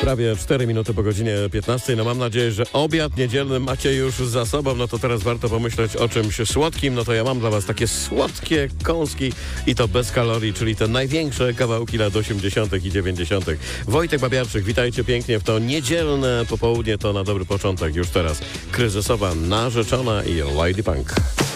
Prawie 4 minuty po godzinie 15. No mam nadzieję, że obiad niedzielny macie już za sobą. No to teraz warto pomyśleć o czymś słodkim. No to ja mam dla was takie słodkie kąski i to bez kalorii, czyli te największe kawałki lat 80. i 90. Wojtek Babiarczyk, witajcie pięknie w to niedzielne popołudnie. To na dobry początek już teraz kryzysowa narzeczona i YD Punk.